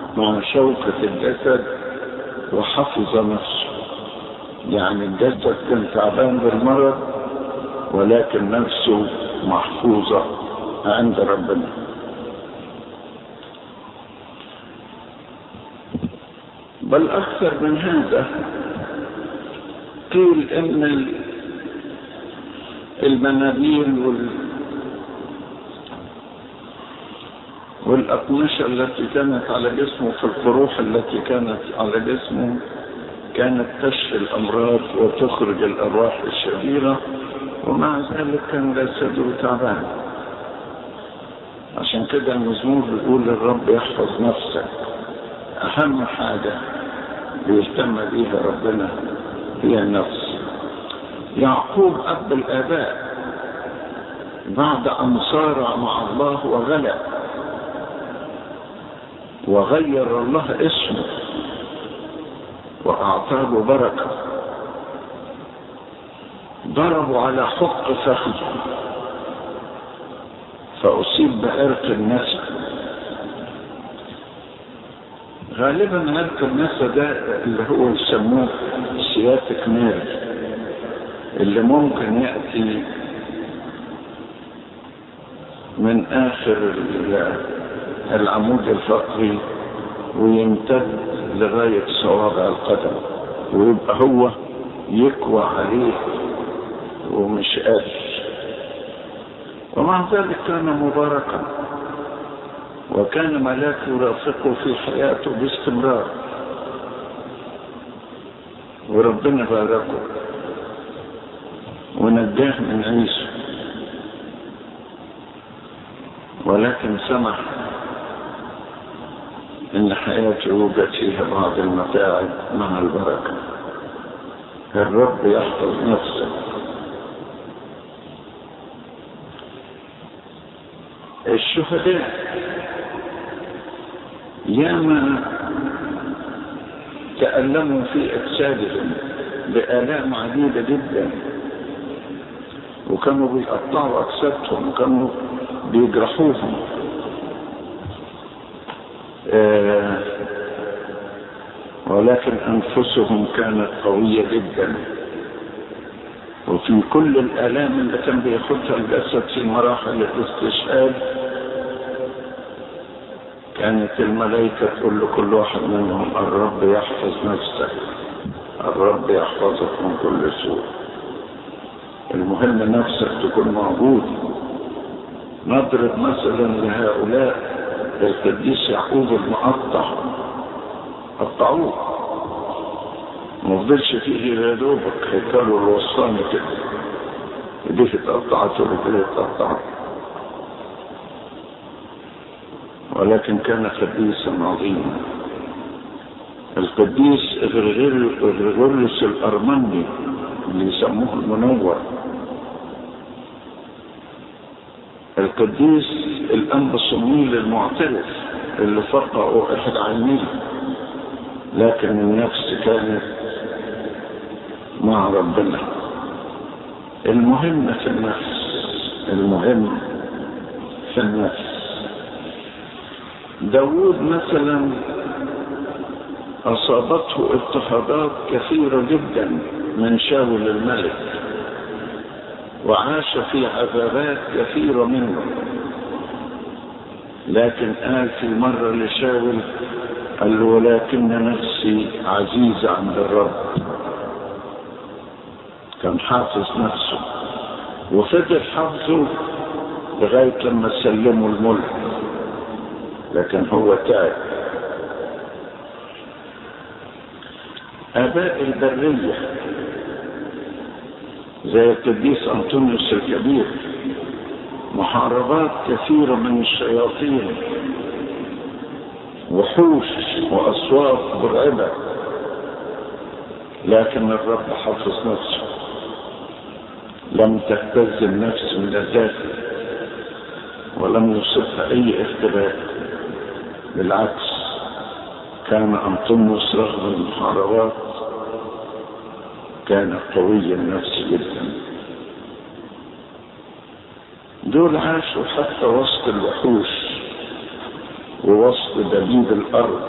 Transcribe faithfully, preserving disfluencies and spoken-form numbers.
مع شوكة الجسد وحفظ نفسه. يعني الجسد كان تعبان بالمرض ولكن نفسه محفوظة عند ربنا. بل أكثر من هذا، قيل إن المناديل وال والأقمشة التي كانت على جسمه في القروح التي كانت على جسمه كانت تشفي الأمراض وتخرج الأرواح الشريرة، ومع ذلك كان جسده تعبان. عشان كده المزمور بيقول الرب يحفظ نفسك. أهم حاجة بيهتم بيها ربنا هي النفس. يعقوب أب الآباء بعد أن صارع مع الله وغلب وغير الله اسمه وأعطاه بركة، ضربوا على حق فخذه فأصيب بعرق النسا. غالبا عرق النسا ده اللي هو يسموه سياتيك نيرف، اللي ممكن يأتي من آخر العمود الفقري ويمتد لغاية صوابع القدم، ويبقى هو يكوى عليه ومش قادر. ومع ذلك كان مباركا، وكان ملاك يرافقه في حياته باستمرار، وربنا باركه ونجاه من عيسى، ولكن سمح ان حياته يوجد فيها بعض المتاعب مع البركة. الرب يحفظ نفسه. الشهداء ياما تألموا في أجسادهم بآلام عديدة جدا، وكانوا بيقطعوا أجسادهم وكانوا بيجرحوهم، آه ولكن أنفسهم كانت قوية جدا. وفي كل الآلام اللي كان بياخدها الجسد في مراحل الاستشهاد كانت الملائكة تقول لكل واحد منهم الرب يحفظ نفسك، الرب يحفظك من كل سوء. المهم نفسك تكون موجود. نضرب مثلا لهؤلاء القديس يعقوب المقطع، قطعوه ما فضلش فيه غير دوبك هيكله الوصاني كده، ايديه اتقطعت ورجليه اتقطعت، ولكن كان قديسا عظيما. القديس غرغرلس الأرمني اللي يسموه المنور، القديس الأنبا صمويل المعترف اللي فقعوا أحد عينيه، لكن النفس كانت مع ربنا. المهم في النفس، المهم في النفس. داود مثلا أصابته اضطهادات كثيرة جدا من شاول الملك، وعاش في عذابات كثيرة منه، لكن قال في مرة لشاول قال له ولكن نفسي عزيزة عند الرب. كان حافظ نفسه وفضل حافظه لغاية لما سلموا الملك، لكن هو تعب. آباء البرية زي القديس أنطونيوس الكبير، محاربات كثيرة من الشياطين، وحوش وأصوات مرعبة، لكن الرب حفظ نفسه. لم تهتز النفس من الداخل ولم يصبها أي اختباء، بالعكس كان أنطونيوس رغم المحاربات كان قوي النفس جدا. دول عاشوا حتى وسط الوحوش ووسط دبيب الأرض